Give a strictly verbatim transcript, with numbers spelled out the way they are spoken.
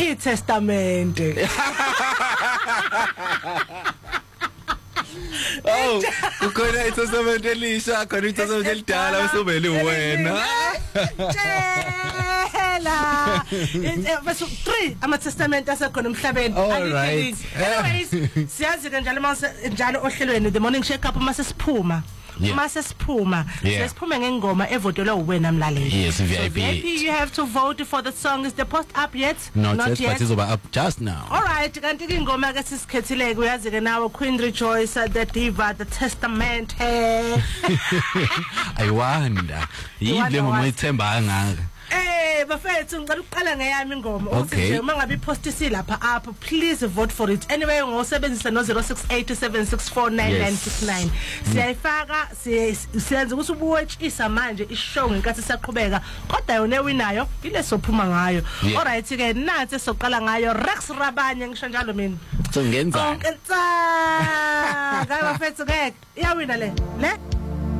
iTestamente. Oh, kukhona iTestament elisha, khona iTestament elidala usubeli wena. Tshela. Verse three ama testament asekhona emhlabeni. Alright. Anyways, siyazi ke njalo mase njalo ohlelweni the morning shake up mase siphuma. Mase siphuma. Sesiphume ngengoma evotelwa uwena mlaleli. Yes, V I P. You have to vote for the song. Is the post up yet? Not, Not yet, yet, but it's over up just now. All right, kanti ke ingoma ke sisikhethile uyazi ke nawe Queen Rejoice, the diva, the testament. I wonder. Yile ngoma ithemba ngaka. Eh bafethu ngicela uqala ngeyami ingoma uthi nje uma ngabe ipost lapha apha please vote for it. Anyway ngosebenzisa no zero six eight seven six four nine nine six nine. Siyayifaka siyenza ukuthi ubuwetshisa manje ishow ngenkathi siyaqhubeka kodwa yona ewinayo ile sophuma ngayo. All right ke nathi soqala ngayo Rex Rabanye ngisho njalo mina. So ngenza. Konke tsa. Ka bafethu ke iyawina le. Le